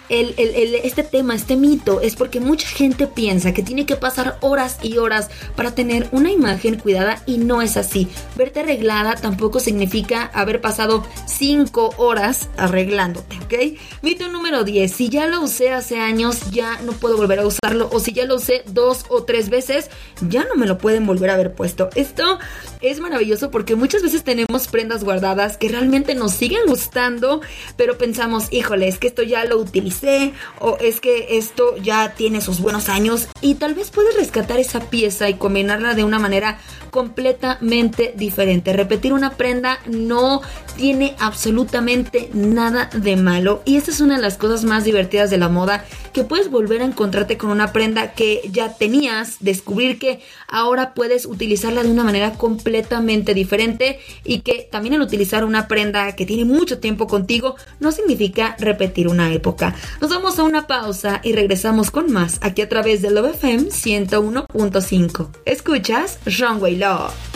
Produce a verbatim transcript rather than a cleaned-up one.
el, el, el, este tema, este mito, es porque mucha gente piensa que tiene que pasar horas y horas para tener una imagen cuidada y no es así. Verte arreglada tampoco significa haber pasado cinco horas arreglándote, ¿ok? Mito número diez, si ya lo usé hace años, ya no puedo volver a usarlo, o si ya lo usé dos o tres veces, ya no me lo pueden volver a haber puesto. Esto es maravilloso porque muchas veces tenemos prendas guardadas que realmente nos siguen gustando, pero pensamos, híjole, es que esto ya lo utilicé, o es que esto ya tiene sus buenos años, y tal vez puedes rescatar esa pieza y combinarla de una manera completamente diferente. Repetir una prenda no tiene absolutamente nada de malo, y esta es una de las cosas más divertidas de la moda, que puedes volver a encontrarte con una prenda que ya tenías, descubrir que ahora puedes utilizarla de una manera completamente diferente, y que también el utilizar una prenda que tiene mucho tiempo contigo no significa repetir una época. Nos vamos a una pausa y regresamos con más aquí a través de Love F M ciento uno punto cinco. Escuchas Runway Love.